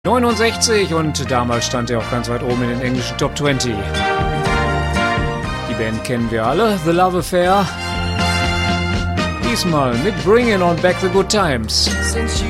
69 und damals stand er auch ganz weit oben in den englischen Top 20. Die Band kennen wir alle, The Love Affair. Diesmal mit Bringing On Back the Good Times.